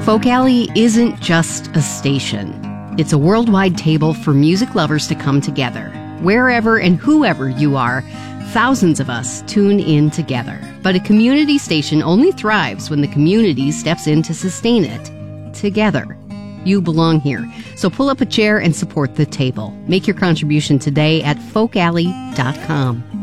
Folk Alley isn't just a station. It's a worldwide table for music lovers to come together. Wherever and whoever you are, thousands of us tune in together. But a community station only thrives when the community steps in to sustain it together. You belong here, so pull up a chair and support the table. Make your contribution today at folkalley.com.